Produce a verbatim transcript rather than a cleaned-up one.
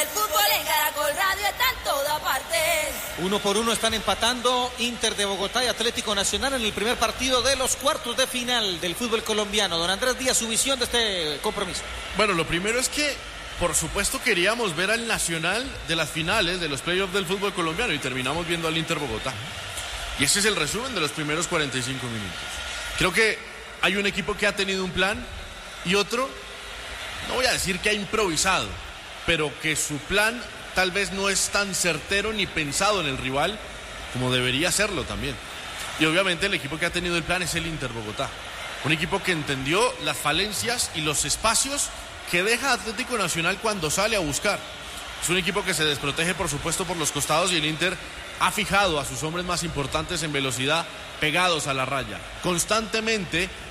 el fútbol en Caracol Radio está en toda parte. Uno por uno están empatando Inter de Bogotá y Atlético Nacional en el primer partido de los cuartos de final del fútbol colombiano. Don Andrés Díaz, su visión de este compromiso. Bueno, lo primero es que, por supuesto, queríamos ver al Nacional de las finales de los playoffs del fútbol colombiano y terminamos viendo al Inter Bogotá. Y ese es el resumen de los primeros cuarenta y cinco minutos. Creo que hay un equipo que ha tenido un plan y otro, no voy a decir que ha improvisado, pero que su plan tal vez no es tan certero ni pensado en el rival como debería serlo también. Y obviamente el equipo que ha tenido el plan es el Inter Bogotá. Un equipo que entendió las falencias y los espacios que deja Atlético Nacional cuando sale a buscar. Es un equipo que se desprotege, por supuesto, por los costados y el Inter ha fijado a sus hombres más importantes en velocidad pegados a la raya. Constantemente